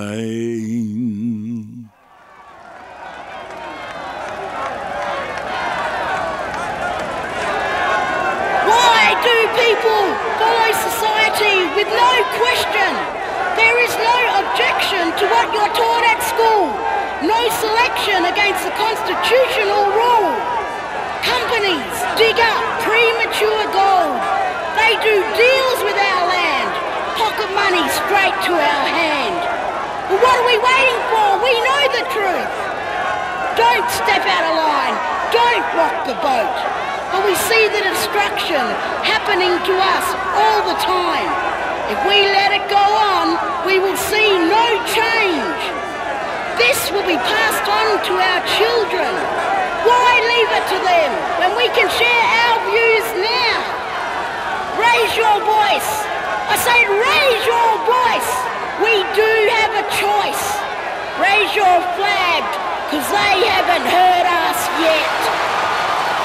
Why do people follow society with no question? There is no objection to what you're taught at school. No selection against the constitutional rule. Companies dig up premature gold. They do deals with our land. Pocket money straight to our hand. Well, what are we waiting for? We know the truth. Don't step out of line. Don't rock the boat. But we see the destruction happening to us all the time. If we let it go on, we will see no change. This will be passed on to our children. Why leave it to them when we can share our views now? Raise your voice. I said raise your voice. We do have a choice. Raise your flag.